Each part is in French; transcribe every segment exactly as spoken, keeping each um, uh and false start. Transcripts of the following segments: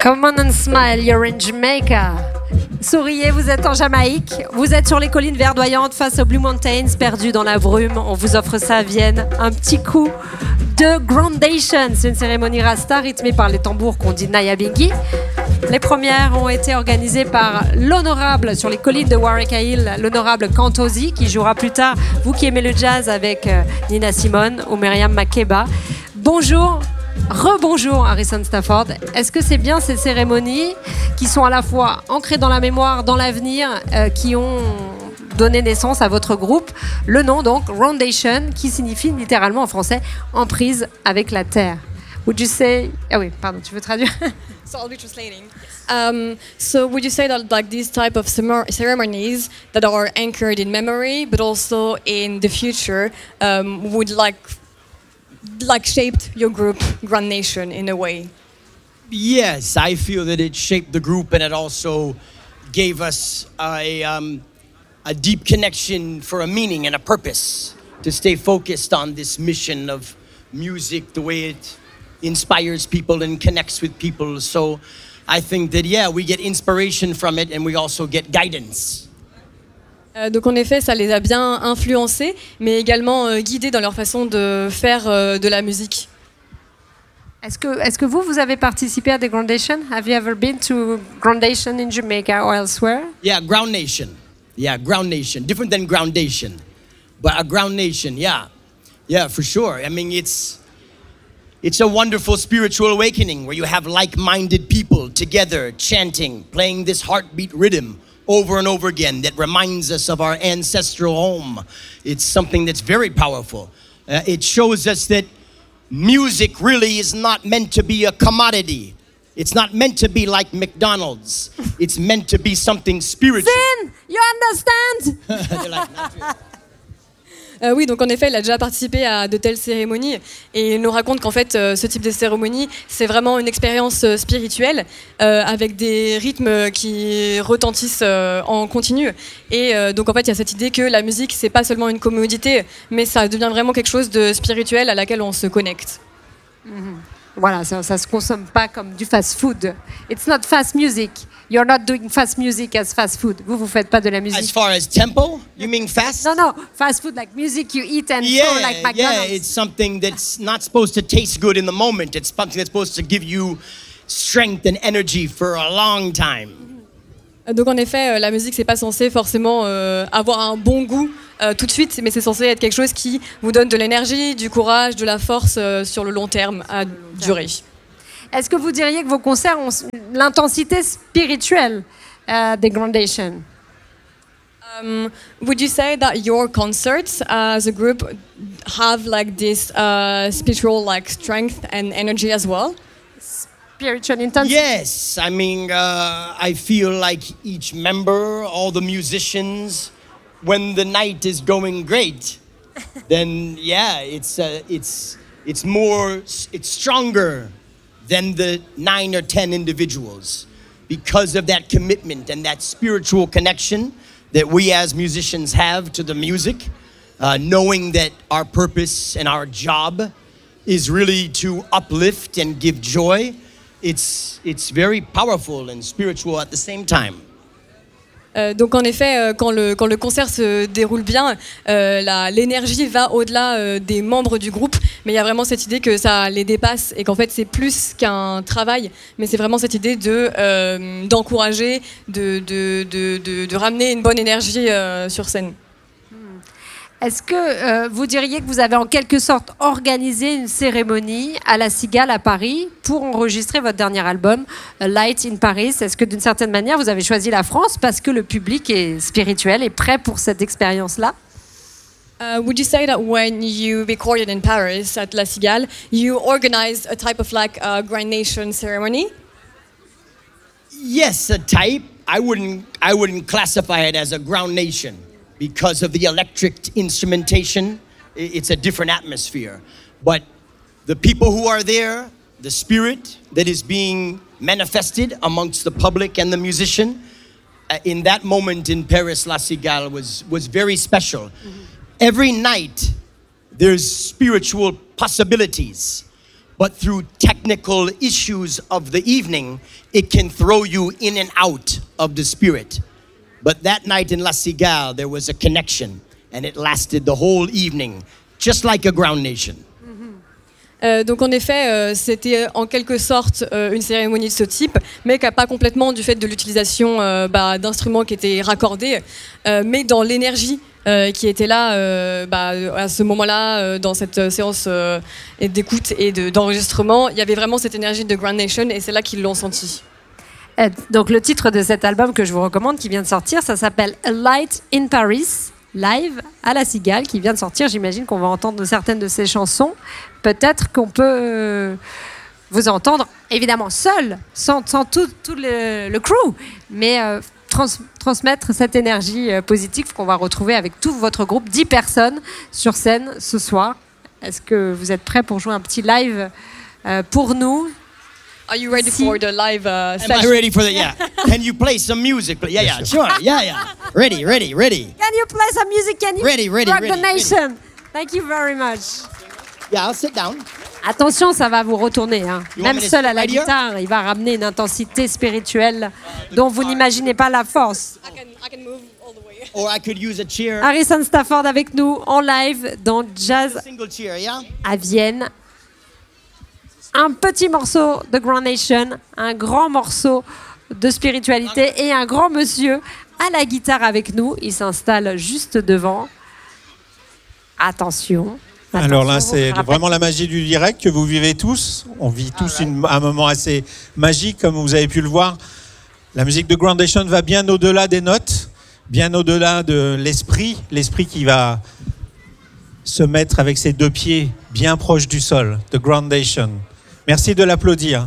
Come on and smile, you're in Jamaica. Souriez, vous êtes en Jamaïque. Vous êtes sur les collines verdoyantes face aux Blue Mountains, perdus dans la brume. On vous offre ça à Vienne. Un petit coup de Groundation. C'est une cérémonie rasta rythmée par les tambours qu'on dit Nyabinghi. Les premières ont été organisées par l'honorable sur les collines de Warwick Hill, l'honorable Kantosi, qui jouera plus tard, vous qui aimez le jazz, avec Nina Simone ou Myriam Makeba. Bonjour. Rebonjour Harrison Stafford. Est-ce que c'est bien ces cérémonies qui sont à la fois ancrées dans la mémoire, dans l'avenir, euh, qui ont donné naissance à votre groupe? Le nom donc, Groundation, qui signifie littéralement en français emprise avec la terre. Would you say... Ah oui, pardon, tu veux traduire? So I'll be translating. Um, so would you say that like these type of ceremonies that are anchored in memory, but also in the future, um, would like like shaped your group, Groundation, in a way? Yes, I feel that it shaped the group, and it also gave us a, um, a deep connection for a meaning and a purpose to stay focused on this mission of music, the way it inspires people and connects with people. So I think that, yeah, we get inspiration from it, and we also get guidance. Euh, donc en effet, ça les a bien influencés, mais également euh, guidés dans leur façon de faire euh, de la musique. Est-ce que, est-ce que vous, vous avez participé à des Groundation? Have you ever been to Groundation in Jamaica or elsewhere? Yeah, Groundation. Yeah, Groundation. Different than Groundation. But a Groundation, yeah. Yeah, for sure. I mean, it's it's a wonderful spiritual awakening where you have like-minded people together chanting, playing this heartbeat rhythm over and over again that reminds us of our ancestral home. It's something that's very powerful. Uh, it shows us that music really is not meant to be a commodity. It's not meant to be like McDonald's. It's meant to be something spiritual. Sin, you understand? They're like, not really. Euh, oui, donc en effet, il a déjà participé à de telles cérémonies et il nous raconte qu'en fait, euh, ce type de cérémonie, c'est vraiment une expérience euh, spirituelle euh, avec des rythmes qui retentissent euh, en continu. Et euh, donc en fait, il y a cette idée que la musique, c'est pas seulement une commodité, mais ça devient vraiment quelque chose de spirituel à laquelle on se connecte. Mm-hmm. Voilà, ça, ça se consomme pas comme du fast-food. It's not fast music. You're not doing fast music as fast food. Vous, vous faites pas de la musique. As far as tempo, you mean fast? No, no, fast food like music you eat and Yeah, throw like McDonald's. yeah, it's something that's not supposed to taste good in the moment. It's something that's supposed to give you strength and energy for a long time. Donc en effet, euh, la musique, c'est pas censé forcément euh, avoir un bon goût euh, tout de suite, mais c'est censé être quelque chose qui vous donne de l'énergie, du courage, de la force euh, sur le long terme à durer. Est-ce que vous diriez que vos concerts ont l'intensité spirituelle euh, des Groundation? Um, would you say that your concerts as a group have like this uh, spiritual like strength and energy as well? Spiritual intensity? Yes, I mean, uh, I feel like each member, all the musicians, when the night is going great, then yeah, it's uh, it's it's more, it's stronger than the nine or ten individuals because of that commitment and that spiritual connection that we as musicians have to the music, uh, knowing that our purpose and our job is really to uplift and give joy. It's, it's very powerful and spiritual at the same time. Euh, donc en effet, euh, quand, le, quand le concert se déroule bien, euh, la, l'énergie va au-delà euh, des membres du groupe, mais il y a vraiment cette idée que ça les dépasse et qu'en fait c'est plus qu'un travail, mais c'est vraiment cette idée de, euh, d'encourager, de, de, de, de, de ramener une bonne énergie euh, sur scène. Est-ce que euh, vous diriez que vous avez en quelque sorte organisé une cérémonie à la Cigale à Paris pour enregistrer votre dernier album, Light in Paris? Est-ce que d'une certaine manière, vous avez choisi la France parce que le public est spirituel et prêt pour cette expérience-là? Uh, would you say that when you recorded in Paris at La Cigale, you organized a type of like a Groundation ceremony? Yes, a type. I wouldn't, I wouldn't classify it as a Groundation. Because of the electric instrumentation, it's a different atmosphere. But the people who are there, the spirit that is being manifested amongst the public and the musician, uh, in that moment in Paris, La Cigale was, was very special. Mm-hmm. Every night, there's spiritual possibilities. but through technical issues of the evening, it can throw you in and out of the spirit. But that night in La Cigale, there was a connection, and it lasted the whole evening, just like a Ground Nation. Euh, donc en effet, euh, c'était en quelque sorte euh, une cérémonie de ce type, mais qui n'a pas complètement du fait de l'utilisation euh, bah, d'instruments qui étaient raccordés, euh, mais dans l'énergie euh, qui était là euh, bah, à ce moment-là, euh, dans cette séance euh, d'écoute et de, d'enregistrement, il y avait vraiment cette énergie de Ground Nation et c'est là qu'ils l'ont senti. Donc le titre de cet album que je vous recommande, qui vient de sortir, ça s'appelle A Light in Paris, live à La Cigale, qui vient de sortir. J'imagine qu'on va entendre certaines de ces chansons. Peut-être qu'on peut euh, vous entendre, évidemment, seul, sans, sans tout, tout le, le crew, mais euh, trans, transmettre cette énergie euh, positive qu'on va retrouver avec tout votre groupe, dix personnes sur scène ce soir. Est-ce que vous êtes prêts pour jouer un petit live euh, pour nous? Are you ready Si. for the live uh, Am session? I ready for the, yeah. Can you play some music? Yeah, yeah, sure, yeah, yeah. Ready, ready, ready. Can you play some music? Can you Ready, ready, rock ready, the nation? Thank you very much. Yeah, I'll sit down. Attention, ça va vous retourner. Hein. You want Même me to seul à la sit right here? guitare, il va ramener une intensité spirituelle dont vous n'imaginez pas la force. I can, I can move all the way. Or I could use a chair. Harrison Stafford avec nous en live dans Jazz A single chair, yeah? à Vienne. Un petit morceau de Ground Nation, un grand morceau de spiritualité et un grand monsieur à la guitare avec nous. Il s'installe juste devant. Attention. Alors là, Attention, c'est je rappelle- vraiment la magie du direct que vous vivez tous. On vit tous une- un moment assez magique, comme vous avez pu le voir. La musique de Ground Nation va bien au-delà des notes, bien au-delà de l'esprit, l'esprit qui va se mettre avec ses deux pieds bien proches du sol, de Ground Nation. Merci de l'applaudir.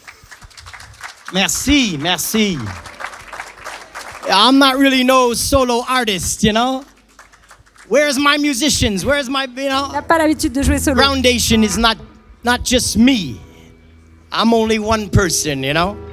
Merci, merci. I'm not really no solo artist, you know? Where's my musicians? Where's my, you know? Il n'a pas l'habitude de jouer solo. Groundation is not not just me. I'm only one person, you know?